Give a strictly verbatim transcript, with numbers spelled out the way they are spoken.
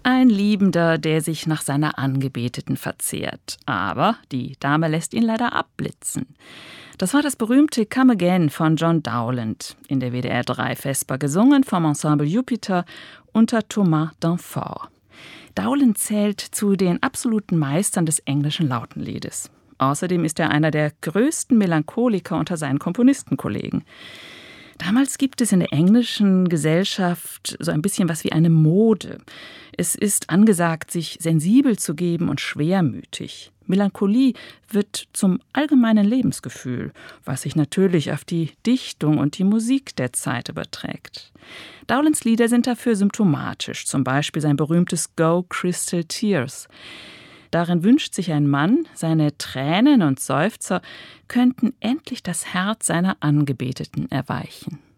Ein Liebender, der sich nach seiner Angebeteten verzehrt. Aber die Dame lässt ihn leider abblitzen. Das war das berühmte Come Again von John Dowland, in der W D R drei Vesper gesungen vom Ensemble Jupiter unter Thomas Danforth. Dowland zählt zu den absoluten Meistern des englischen Lautenliedes. Außerdem ist er einer der größten Melancholiker unter seinen Komponistenkollegen. Damals gibt es in der englischen Gesellschaft so ein bisschen was wie eine Mode. Es ist angesagt, sich sensibel zu geben und schwermütig. Melancholie wird zum allgemeinen Lebensgefühl, was sich natürlich auf die Dichtung und die Musik der Zeit überträgt. Dowlands Lieder sind dafür symptomatisch, zum Beispiel sein berühmtes Go Crystal Tears. Darin wünscht sich ein Mann, seine Tränen und Seufzer könnten endlich das Herz seiner Angebeteten erweichen.